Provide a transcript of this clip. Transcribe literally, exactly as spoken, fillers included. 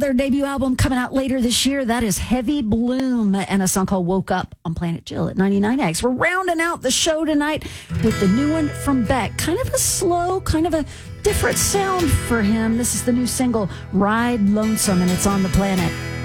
Their debut album coming out later this year. That is Heavy Bloom and a song called Woke Up on Planet Jill at ninety-nine X. We're rounding out the show tonight with the new one from Beck. Kind of a slow, kind of a different sound for him. This is the new single, Ride Lonesome, and it's on the Planet.